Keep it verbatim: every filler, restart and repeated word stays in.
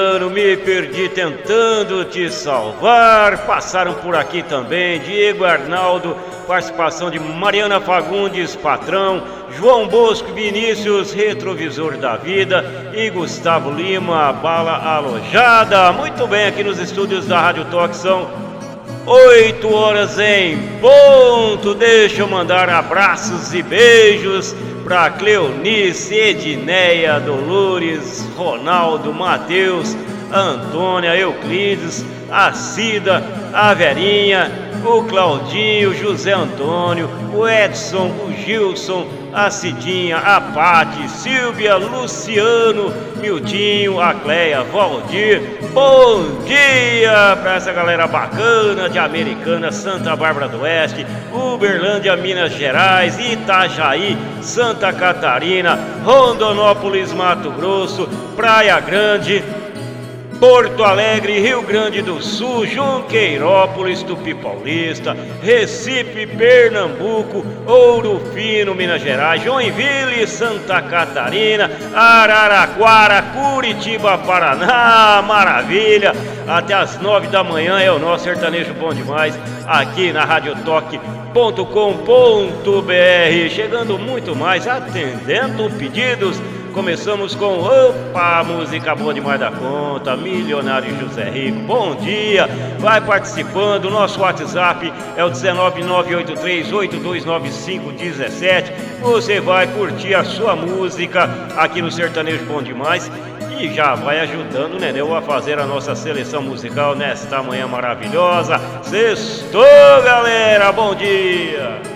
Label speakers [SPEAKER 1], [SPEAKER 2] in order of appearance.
[SPEAKER 1] Me perdi tentando te salvar. Passaram por aqui também Diego Arnaldo, participação de Mariana Fagundes, Patrão, João Bosco Vinícius, Retrovisor da Vida, e Gustavo Lima, Bala Alojada. Muito bem, aqui nos estúdios da Rádio Toque são oito horas em ponto. Deixa eu mandar abraços e beijos para Cleonice, Edneia, Dolores, Ronaldo, Matheus, Antônia, Euclides, a Cida, a Verinha, o Claudinho, José Antônio, o Edson, o Gilson, a Cidinha, a Pati, Silvia, Luciano, Mildinho, a Cleia, Valdir. Bom dia para essa galera bacana de Americana, Santa Bárbara do Oeste, Uberlândia, Minas Gerais, Itajaí, Santa Catarina, Rondonópolis, Mato Grosso, Praia Grande, Porto Alegre, Rio Grande do Sul, Junqueirópolis, Tupi Paulista, Recife, Pernambuco, Ouro Fino, Minas Gerais, Joinville, Santa Catarina, Araraquara, Curitiba, Paraná. Maravilha! Até as nove da manhã é o nosso sertanejo bom demais aqui na rádio toque ponto com ponto br. Chegando muito mais, atendendo pedidos. Começamos com opa, música boa demais da conta, Milionário José Rico. Bom dia, vai participando. Nosso WhatsApp é o um nove nove oito três oito dois nove cinco um sete. Você vai curtir a sua música aqui no Sertanejo Bom Demais e já vai ajudando o Nenel a fazer a nossa seleção musical nesta manhã maravilhosa. Sextou, galera, bom dia!